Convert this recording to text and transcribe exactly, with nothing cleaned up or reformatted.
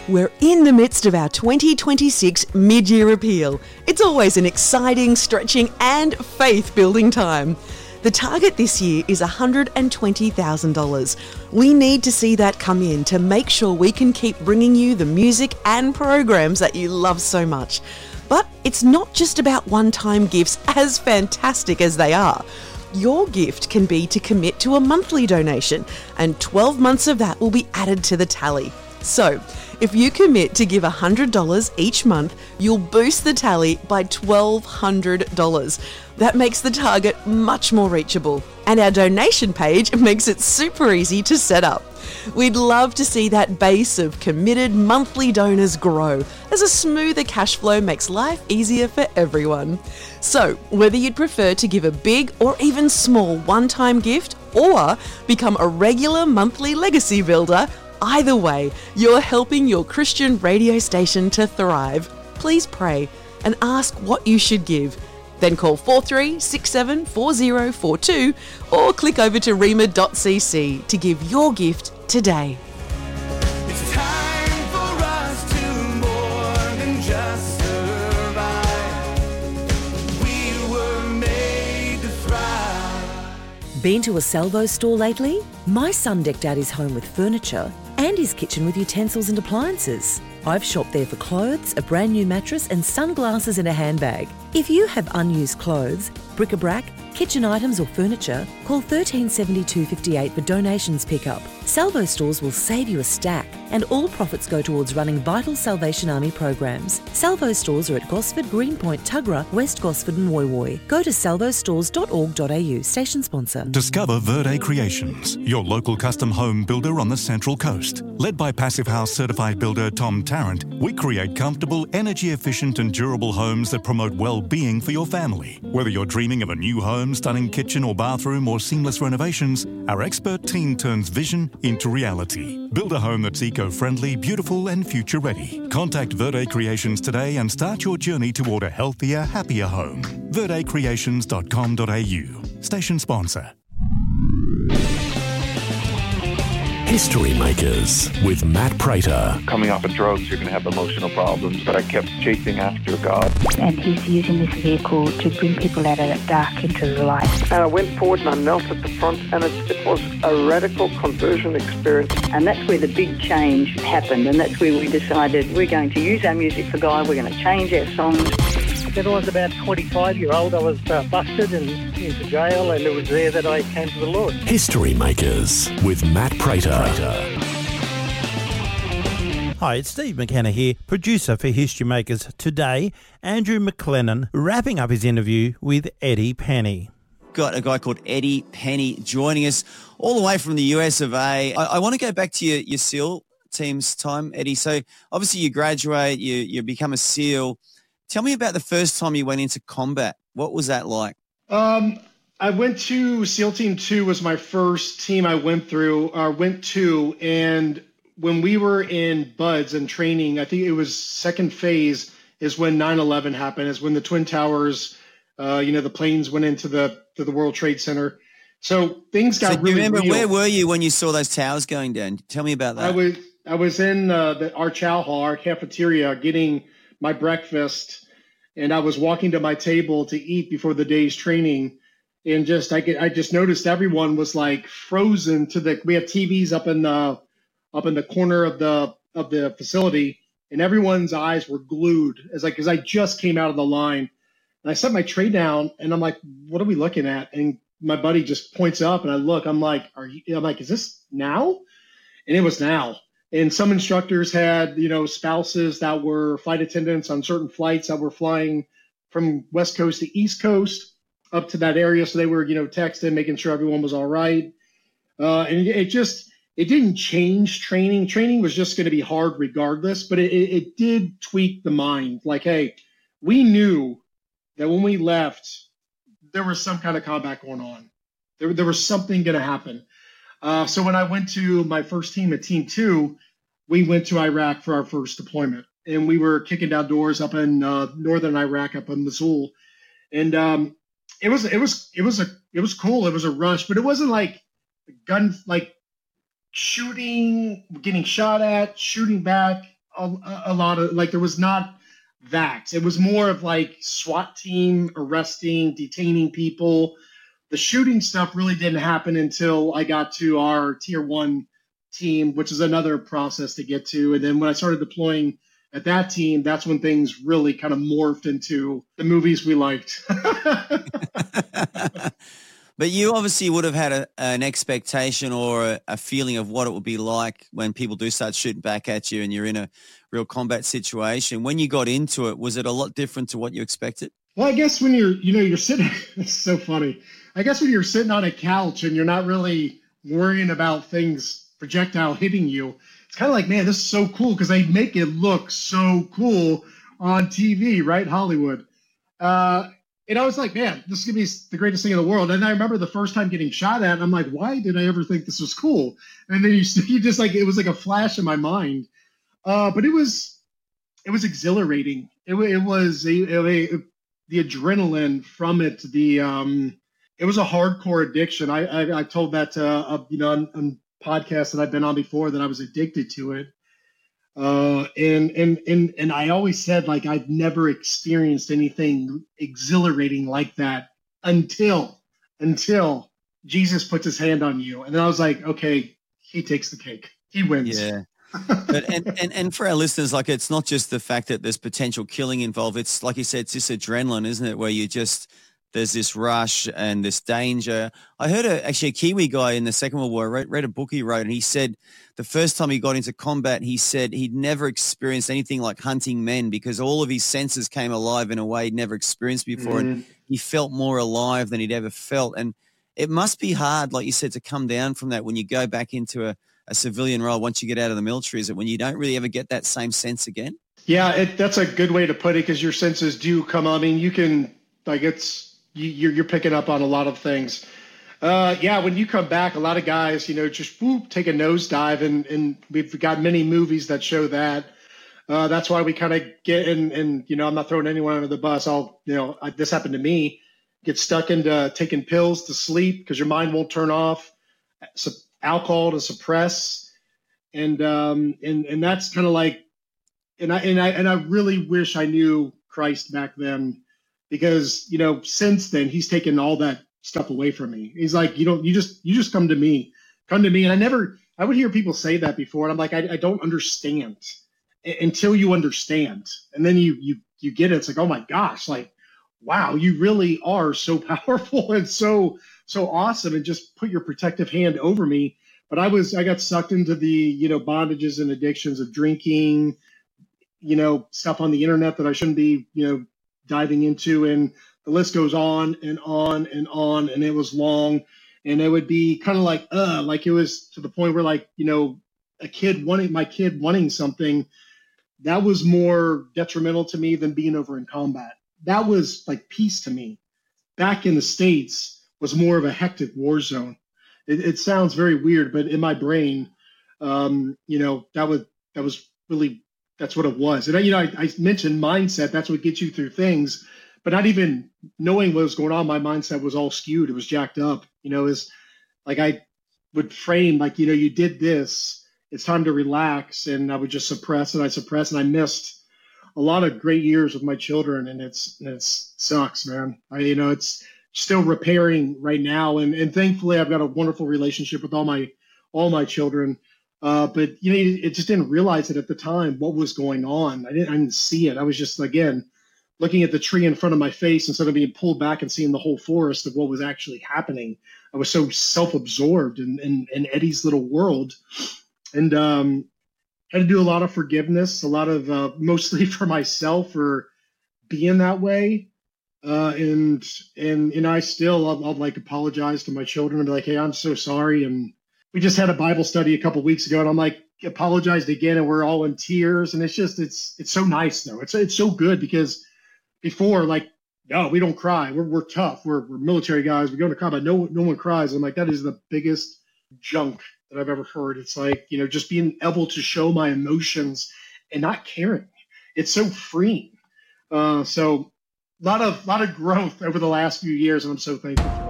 We're in the midst of our twenty twenty-six mid-year appeal. It's always an exciting, stretching and faith-building time. The target this year is one hundred twenty thousand dollars. We need to see that come in to make sure we can keep bringing you the music and programs that you love so much. But it's not just about one-time gifts, as fantastic as they are. Your gift can be to commit to a monthly donation, and twelve months of that will be added to the tally. So, if you commit to give one hundred dollars each month, you'll boost the tally by twelve hundred dollars. That makes the target much more reachable. And our donation page makes it super easy to set up. We'd love to see that base of committed monthly donors grow, as a smoother cash flow makes life easier for everyone. So, whether you'd prefer to give a big or even small one-time gift, or become a regular monthly legacy builder, either way, you're helping your Christian radio station to thrive. Please pray and ask what you should give. Then call four three six seven four zero four two or click over to rema dot c c to give your gift today. It's time for us to more than just survive. We were made to thrive. Been to a Salvo store lately? My son decked out his home with furniture and his kitchen with utensils and appliances. I've shopped there for clothes, a brand new mattress and sunglasses and a handbag. If you have unused clothes, bric-a-brac, kitchen items or furniture, call thirteen seventy-two fifty-eight for donations pickup. Salvo stores will save you a stack, and all profits go towards running vital Salvation Army programs. Salvo stores are at Gosford, Greenpoint, Tuggerah, West Gosford and Woy Woy. Go to salvo stores dot org dot a u, station sponsor. Discover Verde Creations, your local custom home builder on the Central Coast. Led by Passive House certified builder Tom Tarrant, we create comfortable, energy-efficient and durable homes that promote well-being for your family. Whether you're dreaming of a new home, stunning kitchen or bathroom or seamless renovations, our expert team turns vision into reality. Build a home that's eco-friendly, beautiful and future-ready. Contact Verde Creations today and start your journey toward a healthier, happier home. verde creations dot com dot a u. Station sponsor. History Makers with Matt Prater. Coming off of drugs, you're going to have emotional problems, but I kept chasing after God. And he's using this vehicle to bring people out of the dark into the light. And I went forward and I knelt at the front, and it, it was a radical conversion experience. And that's where the big change happened, and that's where we decided we're going to use our music for God, we're going to change our songs. When I was about twenty-five year old, I was uh, busted and into jail, and it was there that I came to the Lord. History Makers with Matt Prater. Hi, it's Steve McKenna here, producer for History Makers. Today, Andrew McLennan wrapping up his interview with Eddie Penny. Got a guy called Eddie Penny joining us all the way from the U S of A. I, I want to go back to your, your SEAL team's time, Eddie. So obviously you graduate, you, you become a SEAL. Tell me about the first time you went into combat. What was that like? Um, I went to SEAL Team two was my first team I went through, or went to. And when we were in buds and training, I think it was second phase is when nine eleven happened, is when the Twin Towers, uh, you know, the planes went into the to the World Trade Center. So things got so really you remember, real. Where were you when you saw those towers going down? Tell me about that. I was, I was in uh, the, our chow hall, our cafeteria, getting my breakfast, and I was walking to my table to eat before the day's training, and just I get I just noticed everyone was like frozen to the. We have T Vs up in the up in the corner of the of the facility, and everyone's eyes were glued as like because I just came out of the line, and I set my tray down, and I'm like, what are we looking at? And my buddy just points up, and I look, I'm like, are you? I'm like, is this now? And it was now. And some instructors had, you know, spouses that were flight attendants on certain flights that were flying from West Coast to East Coast up to that area. So they were, you know, texting, making sure everyone was all right. Uh, and it just, it didn't change training. Training was just going to be hard regardless, but it, it, it did tweak the mind. Like, hey, we knew that when we left, there was some kind of combat going on. There, there was something going to happen. Uh, so when I went to my first team at Team Two, we went to Iraq for our first deployment, and we were kicking down doors up in uh, northern Iraq, up in Mosul, and um, it was it was it was a it was cool. It was a rush, but it wasn't like gun like shooting, getting shot at, shooting back. a, a lot of, like, there was not that. It was more of like SWAT team arresting, detaining people. The shooting stuff really didn't happen until I got to our tier one team, which is another process to get to. And then when I started deploying at that team, that's when things really kind of morphed into the movies we liked. But you obviously would have had a, an expectation or a, a feeling of what it would be like when people do start shooting back at you and you're in a real combat situation. When you got into it, was it a lot different to what you expected? Well, I guess when you're, you know, you're sitting, it's so funny. I guess when you're sitting on a couch and you're not really worrying about things, projectile hitting you, it's kind of like, man, this is so cool because they make it look so cool on T V, right? Hollywood. Uh, And I was like, man, this is going to be the greatest thing in the world. And I remember the first time getting shot at, I'm like, why did I ever think this was cool? And then you, you just like, it was like a flash in my mind. Uh, but it was, it was exhilarating. It, it was a, a, a, the adrenaline from it. The, um, it was a hardcore addiction. I, I, I told that, to, uh, you know, on, on podcasts that I've been on before that I was addicted to it. Uh, and, and, and, and I always said, like, I've never experienced anything exhilarating like that until, until Jesus puts his hand on you. And then I was like, okay, he takes the cake. He wins. Yeah. But, and, and, and for our listeners, like, it's not just the fact that there's potential killing involved. It's like you said, it's this adrenaline, isn't it? Where you just, there's this rush and this danger. I heard a, actually a Kiwi guy in the Second World War, I read, read a book he wrote, and he said the first time he got into combat, he said he'd never experienced anything like hunting men because all of his senses came alive in a way he'd never experienced before. Mm-hmm. And he felt more alive than he'd ever felt. And it must be hard, like you said, to come down from that when you go back into a, a civilian role once you get out of the military. Is it when you don't really ever get that same sense again? Yeah, it, that's a good way to put it because your senses do come on. I mean, you can, like, it's, you, you're, you're picking up on a lot of things. Uh, yeah, when you come back, a lot of guys, you know, just whoop, take a nosedive, and, and we've got many movies that show that. Uh, that's why we kind of get in, and, you know, I'm not throwing anyone under the bus. I'll, you know, I, this happened to me, get stuck into taking pills to sleep because your mind won't turn off, so, alcohol to suppress. And, um, and, and that's kind of like, and I, and I, and I really wish I knew Christ back then because, you know, since then he's taken all that stuff away from me. He's like, you don't, you just, you just come to me, come to me. And I never, I would hear people say that before. And I'm like, I, I don't understand a- until you understand. And then you, you, you get it. It's like, oh my gosh, like, wow, you really are so powerful and so, so awesome. And just put your protective hand over me. But I was, I got sucked into the, you know, bondages and addictions of drinking, you know, stuff on the internet that I shouldn't be, you know, diving into. And the list goes on and on and on, and it was long, and it would be kind of like, uh, like it was to the point where, like, you know, a kid wanting, my kid wanting something that was more detrimental to me than being over in combat. That was like peace to me. Back in the States was more of a hectic war zone. It, it sounds very weird, but in my brain, um, you know, that was, that was really, that's what it was. And, you know, I, I mentioned mindset. That's what gets you through things. But not even knowing what was going on, my mindset was all skewed. It was jacked up. You know, it's like I would frame like, you know, you did this. It's time to relax. And I would just suppress and I suppress. And I missed a lot of great years with my children. And it's, it sucks, man. I, you know, it's still repairing right now. And, and thankfully, I've got a wonderful relationship with all my all my children. Uh, but, you know, it just didn't realize it at the time what was going on. I didn't, I didn't see it. I was just, again, looking at the tree in front of my face instead of being pulled back and seeing the whole forest of what was actually happening. I was so self-absorbed in, in, in Eddie's little world, and um, had to do a lot of forgiveness, a lot of uh, mostly for myself for being that way. Uh, and, and, and I still, I'll, I'll like apologize to my children and be like, hey, I'm so sorry. And we just had a Bible study a couple weeks ago, and I'm like, apologized again, and we're all in tears. And it's just, it's, it's so nice though. It's, it's so good because before, like, no, we don't cry. We're, we're tough. We're, we're military guys. We go to combat. No, no one cries. I'm like, that is the biggest junk that I've ever heard. It's like, you know, just being able to show my emotions and not caring. It's so freeing. Uh, so a lot of, lot of growth over the last few years, and I'm so thankful for it.